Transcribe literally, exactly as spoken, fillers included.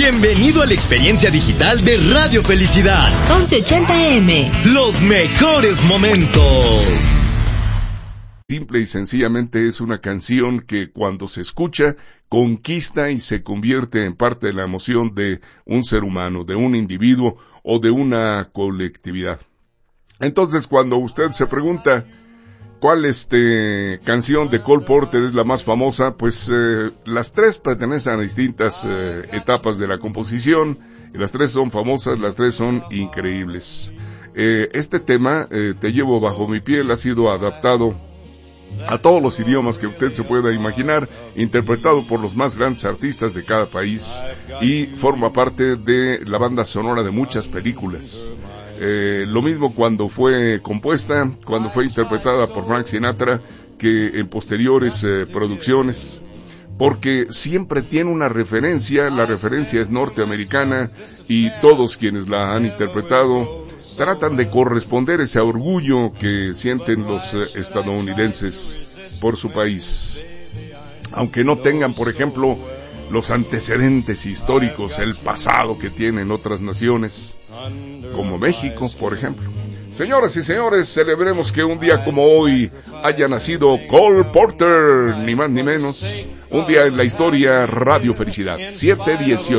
Bienvenido a la experiencia digital de Radio Felicidad. once ochenta A M. Los mejores momentos. Simple y sencillamente es una canción que cuando se escucha conquista y se convierte en parte de la emoción de un ser humano, de un individuo o de una colectividad. Entonces, cuando usted se pregunta cuál este canción de Cole Porter es la más famosa, pues eh, las tres pertenecen a distintas eh, etapas de la composición y las tres son famosas, las tres son increíbles. Eh, este tema, eh, Te llevo bajo mi piel, ha sido adaptado a todos los idiomas que usted se pueda imaginar, interpretado por los más grandes artistas de cada país y forma parte de la banda sonora de muchas películas. Eh, lo mismo cuando fue compuesta, cuando fue interpretada por Frank Sinatra, que en posteriores eh, producciones, porque siempre tiene una referencia, la referencia es norteamericana y todos quienes la han interpretado tratan de corresponder ese orgullo que sienten los eh, estadounidenses por su país. Aunque no tengan, por ejemplo, los antecedentes históricos, el pasado que tienen otras naciones, como México, por ejemplo. Señoras y señores, celebremos que un día como hoy haya nacido Cole Porter, ni más ni menos. Un día en la historia, Radio Felicidad, siete dieciocho.